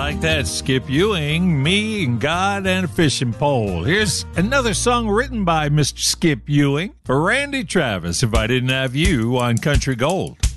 like that, Skip Ewing, Me and God and a Fishing Pole. Here's another song written by Mr. Skip Ewing for Randy Travis, If I Didn't Have You on Country Gold.